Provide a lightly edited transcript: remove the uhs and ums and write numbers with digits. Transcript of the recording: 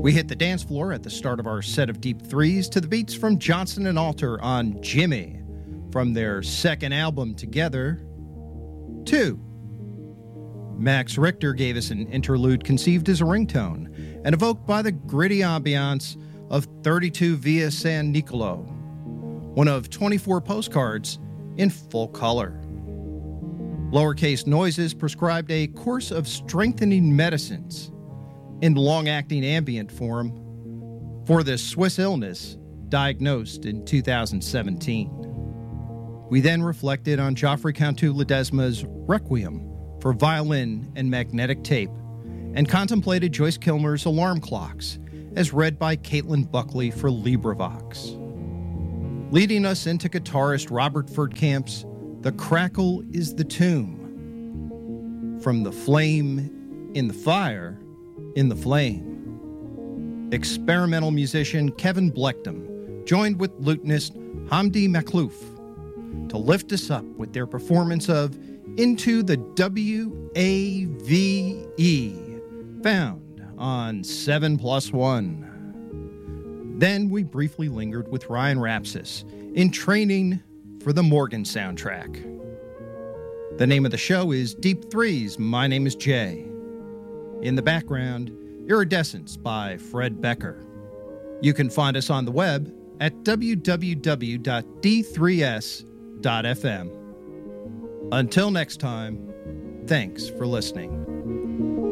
We hit the dance floor at the start of our set of Deep Threes to the beats from Johnson and Alter on Jimmy from their second album together, 2. Max Richter gave us an interlude conceived as a ringtone and evoked by the gritty ambiance of 32 Via San Nicolo, one of 24 postcards in full color. Lowercase Noises prescribed a course of strengthening medicines in long-acting ambient form for this Swiss illness diagnosed in 2017. We then reflected on Geoffrey Cantu Ledesma's Requiem for violin and magnetic tape, and contemplated Joyce Kilmer's Alarm Clocks, as read by Caitlin Buckley for LibriVox. Leading us into guitarist Robert Furtkamp's The Crackle is the Tomb, from the flame in the fire, in the flame. Experimental musician Kevin Blechtem joined with lutenist Hamdi Makhlouf to lift us up with their performance of Into the WAVE, found on 7+1. Then we briefly lingered with Ryan Rapsis in Training for the Morgan soundtrack. The name of the show is Deep Threes. My name is Jay. In the background, Iridescence by Fred Becker. You can find us on the web at www.d3s.fm. Until next time, thanks for listening.